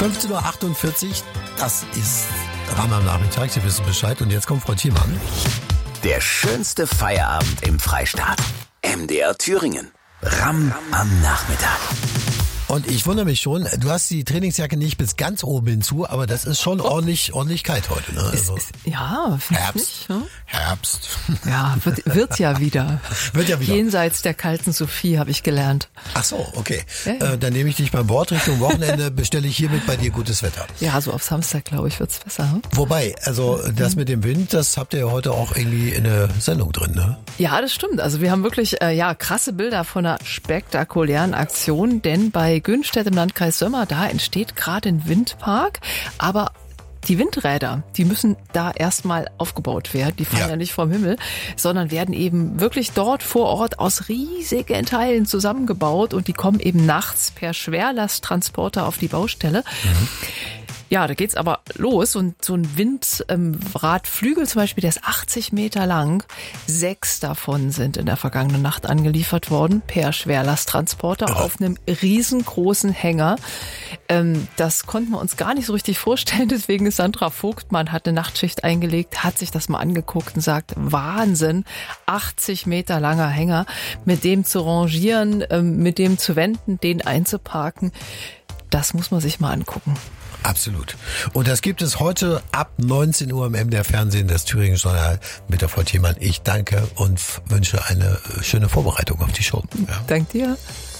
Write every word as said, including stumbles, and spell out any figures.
fünfzehn Uhr achtundvierzig, das ist Ram am Nachmittag, Sie wissen Bescheid. Und jetzt kommt Frau Thiemann. Der schönste Feierabend im Freistaat. M D R Thüringen. Ram am Nachmittag. Und ich wundere mich schon, du hast die Trainingsjacke nicht bis ganz oben hinzu, aber das ist schon ordentlich, ordentlich kalt heute. Ne? Also ist, ist, ja, Herbst. Nicht, ne? Herbst. Ja, wird, wird ja wieder. Wird ja wieder. Jenseits der kalten Sophie, habe ich gelernt. Ach so, okay. Ja, ja. Äh, dann nehme ich dich beim Bord. Richtung Wochenende bestelle ich hiermit bei dir gutes Wetter. Ja, so auf Samstag, glaube ich, wird's besser. Hm? Wobei, also das mit dem Wind, das habt ihr ja heute auch irgendwie in der Sendung drin, ne? Ja, das stimmt. Also wir haben wirklich äh, ja krasse Bilder von einer spektakulären Aktion, denn bei Günstedt im Landkreis Sömmer, da entsteht gerade ein Windpark, aber die Windräder, die müssen da erstmal aufgebaut werden. Die fallen ja. ja nicht vom Himmel, sondern werden eben wirklich dort vor Ort aus riesigen Teilen zusammengebaut und die kommen eben nachts per Schwerlasttransporter auf die Baustelle. Mhm. Ja, da geht's aber los und so ein Windradflügel zum Beispiel, der ist achtzig Meter lang. Sechs davon sind in der vergangenen Nacht angeliefert worden per Schwerlasttransporter oh. auf einem riesengroßen Hänger. Ähm, das konnten wir uns gar nicht so richtig vorstellen, deswegen ist Sandra Vogtmann, hat eine Nachtschicht eingelegt, hat sich das mal angeguckt und sagt, Wahnsinn, achtzig Meter langer Hänger, mit dem zu rangieren, ähm, mit dem zu wenden, den einzuparken, das muss man sich mal angucken. Absolut. Und das gibt es heute ab neunzehn Uhr im M D R Fernsehen, das Thüringen Journal mit der Frau Thiemann. Ich danke und wünsche eine schöne Vorbereitung auf die Show. Ja. Dank dir.